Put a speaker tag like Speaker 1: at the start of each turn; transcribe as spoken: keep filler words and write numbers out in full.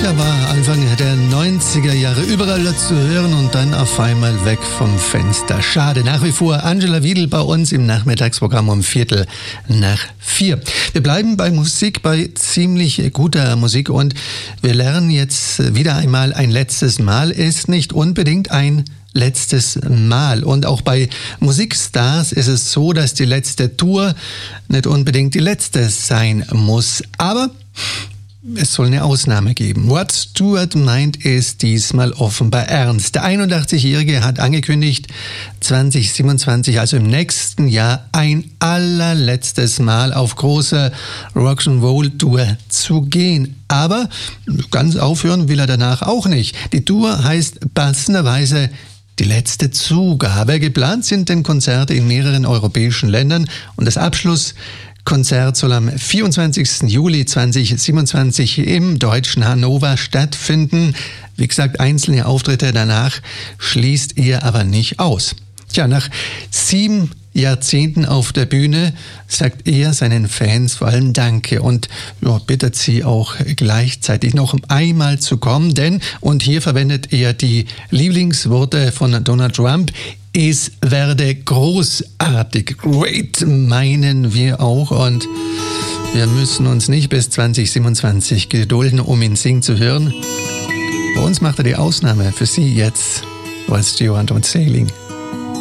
Speaker 1: Da war Anfang der neunziger Jahre überall zu hören und dann auf einmal weg vom Fenster. Schade, nach wie vor Angela Wiedel bei uns im Nachmittagsprogramm um Viertel nach vier. Wir bleiben bei Musik, bei ziemlich guter Musik und wir lernen jetzt wieder einmal, ein letztes Mal ist nicht unbedingt ein letztes Mal. Und auch bei Musikstars ist es so, dass die letzte Tour nicht unbedingt die letzte sein muss. Aber es soll eine Ausnahme geben. Rod Stewart meint es diesmal offenbar ernst. Der einundachtzigjährige hat angekündigt, zwanzig siebenundzwanzig, also im nächsten Jahr, ein allerletztes Mal auf großer Rock'n'Roll-Tour zu gehen. Aber ganz aufhören will er danach auch nicht. Die Tour heißt passenderweise die letzte Zugabe. Geplant sind denn Konzerte in mehreren europäischen Ländern und das Abschlusskonzert soll am vierundzwanzigsten Juli zweitausendsiebenundzwanzig im deutschen Hannover stattfinden. Wie gesagt, einzelne Auftritte danach schließt er aber nicht aus. Tja, nach sieben Jahrzehnten auf der Bühne sagt er seinen Fans vor allem Danke und ja, bittet sie auch gleichzeitig noch einmal zu kommen, denn, und hier verwendet er die Lieblingsworte von Donald Trump, es werde großartig, great meinen wir auch und wir müssen uns nicht bis zwanzig siebenundzwanzig gedulden, um ihn singen zu hören. Bei uns macht er die Ausnahme, für Sie jetzt Rod Stewart und Sailing.